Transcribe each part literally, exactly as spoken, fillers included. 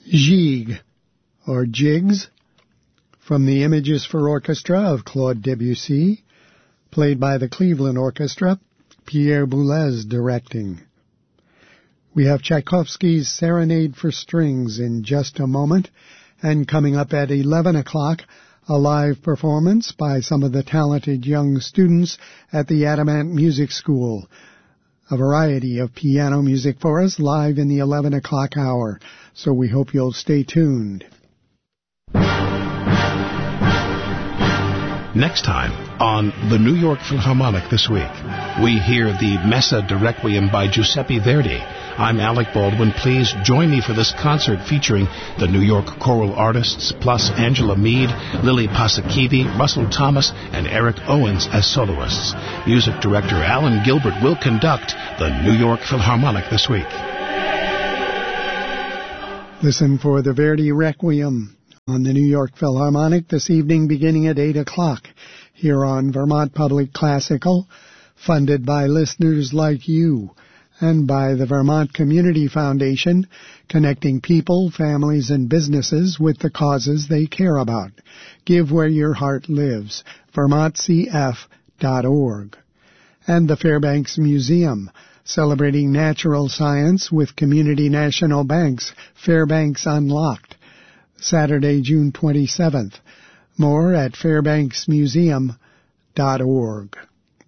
Gigue, or Jigs, from the Images for Orchestra of Claude Debussy, played by the Cleveland Orchestra, Pierre Boulez directing. We have Tchaikovsky's Serenade for Strings in just a moment, and coming up at eleven o'clock, a live performance by some of the talented young students at the Adamant Music School. A variety of piano music for us live in the eleven o'clock hour, so we hope you'll stay tuned. Next time on the New York Philharmonic This Week, we hear the Messa de Requiem by Giuseppe Verdi. I'm Alec Baldwin. Please join me for this concert featuring the New York choral artists, plus Angela Mead, Lily Pasakivi, Russell Thomas, and Eric Owens as soloists. Music director Alan Gilbert will conduct the New York Philharmonic This Week. Listen for the Verdi Requiem on the New York Philharmonic this evening beginning at eight o'clock here on Vermont Public Classical, funded by listeners like you and by the Vermont Community Foundation, connecting people, families, and businesses with the causes they care about. Give where your heart lives, vermont c f dot org. And the Fairbanks Museum, celebrating natural science with Community National Bank's Fairbanks Unlocked, Saturday, June twenty-seventh. More at fairbanks museum dot org.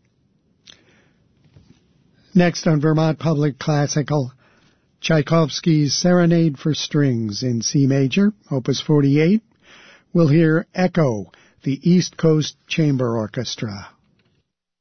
Next on Vermont Public Classical, Tchaikovsky's Serenade for Strings in C major, Opus forty-eight. We'll hear Echo, the East Coast Chamber Orchestra.